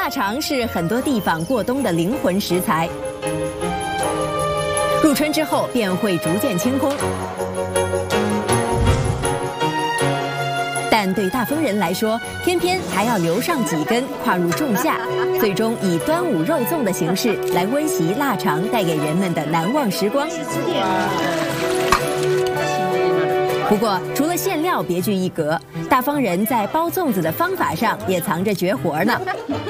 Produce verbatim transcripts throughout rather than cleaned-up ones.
腊肠是很多地方过冬的灵魂食材，入春之后便会逐渐清空。但对大丰人来说，偏偏还要留上几根，跨入仲夏，最终以端午肉粽的形式来温习腊肠带给人们的难忘时光。不过，除了馅料别具一格，大丰人在包粽子的方法上也藏着绝活呢。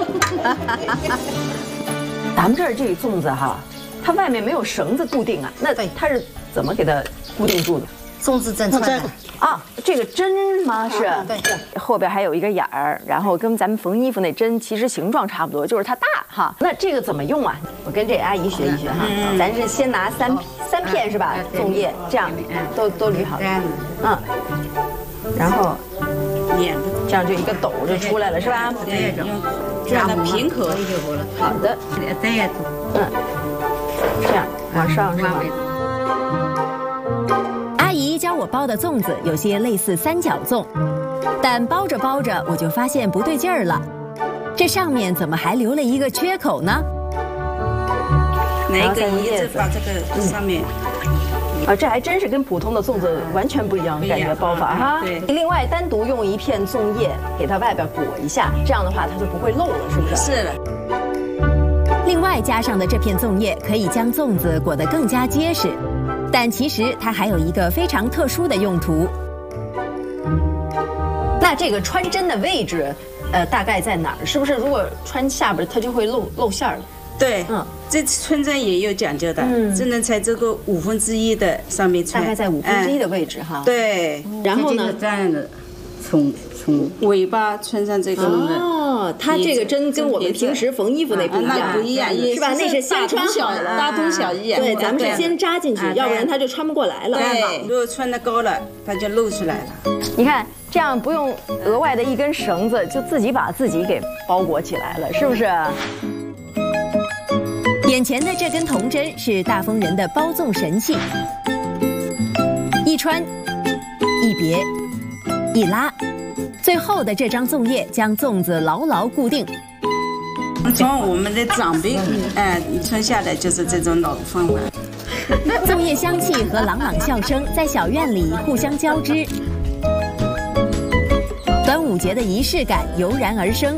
咱们这儿这粽子哈，它外面没有绳子固定啊，那它是怎么给它固定住的？ 粽子针穿的啊，这个针吗？是， 对， 后边还有一个眼儿，然后跟咱们缝衣服那针其实形状差不多，就是它大哈。那这个怎么用啊？我跟这阿姨学一学哈。咱是先拿三三片是吧？粽叶这样都都捋好，嗯，然后这样就一个斗就出来了是吧？ 对，这样的平口就好了。 好的，嗯，这样往上是吗？ 阿姨教我包的粽子有些类似三角粽，但包着包着我就发现不对劲儿了，这上面怎么还留了一个缺口呢？ 哪一个一直把这个上面？ 啊，这还真是跟普通的粽子完全不一样的感觉包法哈。 对。 另外单独用一片粽叶给它外边裹一下，这样的话它就不会漏了，是不是？ 是的。 另外加上的这片粽叶可以将粽子裹得更加结实。但其实它还有一个非常特殊的用途。 那这个穿针的位置，呃，大概在哪儿？是不是如果穿下边，它就会露露馅儿了？ 对，嗯，这穿针也有讲究的，嗯，只能在这个五分之一的上面穿， 大概在五分之一的位置哈。 对， 然后呢， 这样的，从从尾巴穿上这个哦，它这个针跟我们平时缝衣服那不一样， 不一样， 是吧？那是先穿好了， 大同小异。 对，咱们是先扎进去，要不然它就穿不过来了。 对，如果穿得高了，它就露出来了。 你看，这样不用额外的一根绳子，就自己把自己给包裹起来了，是不是？ 眼前的这根铜针是大丰人的包粽神器，一穿，一别，一拉。最后的这张粽叶将粽子牢牢固定。 从我们的长辈，哎，遗传下来就是这种老方法。 粽叶香气和朗朗笑声在小院里互相交织，端午节的仪式感油然而生。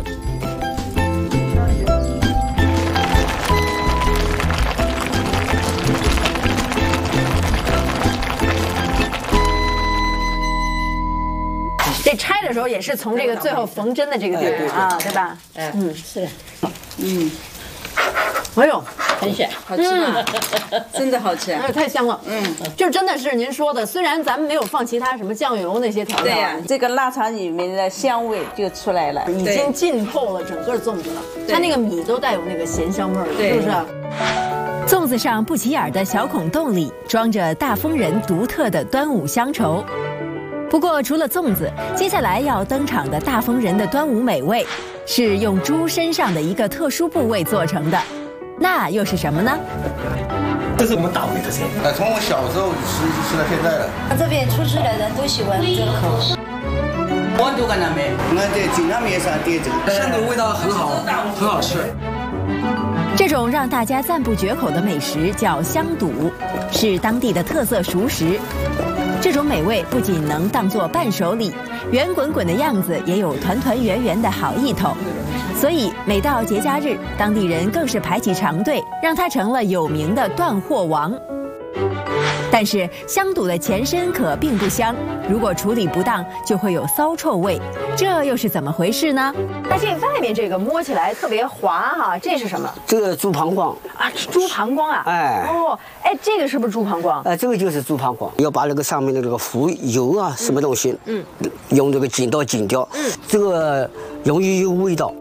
这拆的时候也是从这个最后缝针的这个地方啊，对吧？ 嗯，是， 嗯，哎呦， 很香， 好吃吗？真的好吃， 哎呦，太香了。嗯，就真的是您说的，虽然咱们没有放其他什么酱油那些调料， 对呀，这个腊肠里面的香味就出来了， 已经浸透了整个粽子了。它那个米都带有那个咸香味儿了，是不是？ 粽子上不起眼的小孔洞里装着大丰人独特的端午乡愁。不过，除了粽子，接下来要登场的大丰人的端午美味，是用猪身上的一个特殊部位做成的，那又是什么呢？ 这是我们岛内的菜，呃，从我小时候吃吃到现在了。 这边出去的人都喜欢这个口味。 我都跟他们， 我在经常面上点这个， 香的味道很好，很好吃。 这种让大家赞不绝口的美食叫香肚，是当地的特色熟食。这种美味不仅能当作伴手礼，圆滚滚的样子也有团团圆圆的好意头。所以每到节假日，当地人更是排起长队，让它成了有名的断货王。但是香肚的前身可并不香，如果处理不当，就会有骚臭味，这又是怎么回事呢？ 那这外面这个摸起来特别滑哈，这是什么？ 这个猪膀胱啊，猪膀胱啊！哎，哦，哎，这个是不是猪膀胱？ 哎，这个就是猪膀胱，要把那个上面的这个浮油啊，什么东西，嗯，用这个剪刀剪掉，嗯，这个容易有味道。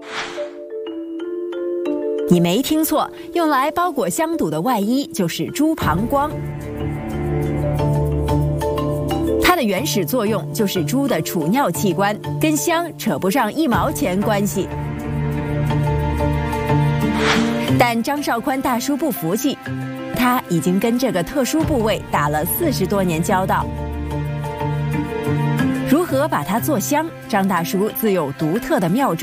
你没听错，用来包裹香肚的外衣就是猪膀胱。它的原始作用就是猪的储尿器官，跟香扯不上一毛钱关系。但张绍宽大叔不服气，他已经跟这个特殊部位打了四十多年交道。如何把它做香，张大叔自有独特的妙招。